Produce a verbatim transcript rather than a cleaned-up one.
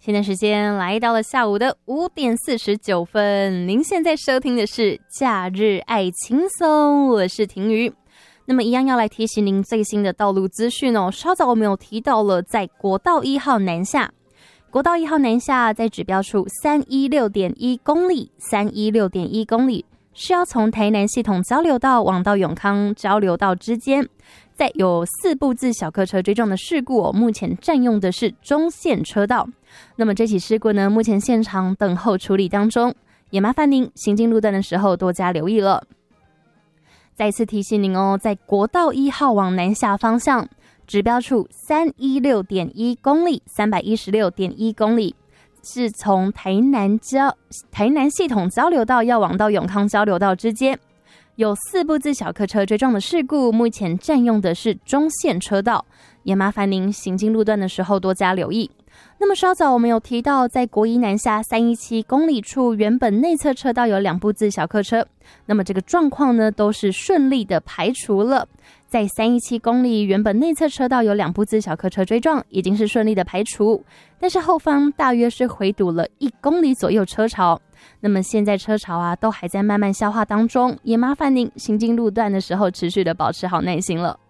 现在时间来到了下午的五点四十九分，您现在收听的是假日爱轻松，我是婷瑜。那么一样要来提醒您最新的道路资讯哦。稍早我们有提到了，在国道一号南下，国道一号南下在指标处三一六点一公里，三一六点一公里是要从台南系统交流道往到永康交流道之间，在有四部自小客车追撞的事故哦，目前占用的是中线车道。那么这起事故呢，目前现场等候处理当中，也麻烦您行经路段的时候多加留意了。再次提醒您哦，在国道一号往南下方向，指标处三一六点一公里，三百一十六点一公里，是从台南交台南系统交流道要往到永康交流道之间，有四部自小客车追撞的事故，目前占用的是中线车道，也麻烦您行经路段的时候多加留意。那么稍早我们有提到，在国一南下三一七公里处，原本内侧车道有两部自小客车，那么这个状况呢都是顺利的排除了。在三一七公里原本内侧车道有两部自小客车追撞，已经是顺利的排除，但是后方大约是回堵了一公里左右车潮，那么现在车潮啊都还在慢慢消化当中，也麻烦您行经路段的时候持续的保持好耐心了。